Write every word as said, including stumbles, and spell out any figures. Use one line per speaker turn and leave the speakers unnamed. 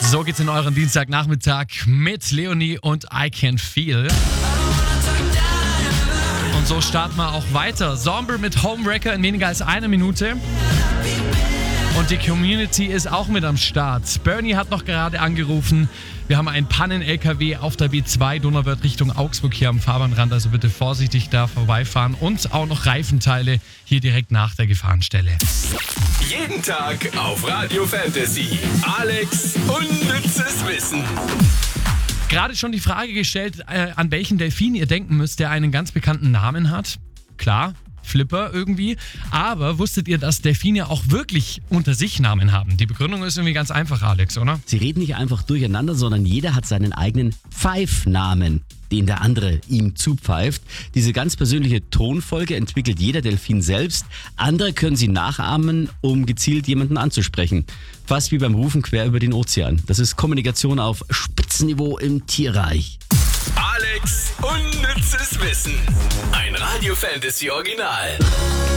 So geht's in euren Dienstagnachmittag mit Leonie und I Can Feel. Und so starten wir auch weiter. Zombie mit Homewrecker in weniger als einer Minute. Und die Community ist auch mit am Start. Bernie hat noch gerade angerufen. Wir haben einen Pannen-L K W auf der B zwei Donauwörth Richtung Augsburg hier am Fahrbahnrand. Also bitte vorsichtig da vorbeifahren. Und auch noch Reifenteile hier direkt nach der Gefahrenstelle.
Jeden Tag auf Radio Fantasy. Alex unnützes Wissen.
Gerade schon die Frage gestellt, äh, an welchen Delfin ihr denken müsst, der einen ganz bekannten Namen hat. Klar, Flipper irgendwie. Aber wusstet ihr, dass Delfine auch wirklich unter sich Namen haben? Die Begründung ist irgendwie ganz einfach, Alex, oder?
Sie reden nicht einfach durcheinander, sondern jeder hat seinen eigenen Pfeifnamen, den der andere ihm zupfeift. Diese ganz persönliche Tonfolge entwickelt jeder Delfin selbst. Andere können sie nachahmen, um gezielt jemanden anzusprechen. Fast wie beim Rufen quer über den Ozean. Das ist Kommunikation auf Spitzenniveau im Tierreich.
Alex unnützes Wissen. Ein Radio Fantasy Original.